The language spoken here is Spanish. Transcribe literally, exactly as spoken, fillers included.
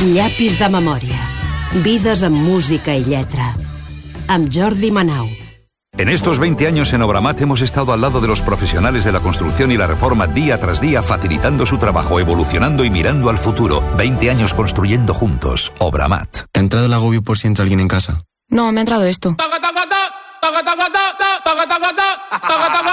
Llapis de memòria. Vides amb música y letra. Amb Jordi Manau. En estos veinte años en Obramat hemos estado al lado de los profesionales de la construcción y la reforma día tras día, facilitando su trabajo, evolucionando y mirando al futuro. veinte años construyendo juntos. Obramat. ¿Te ha entrado el agobio por si entra alguien en casa? No, me ha entrado esto.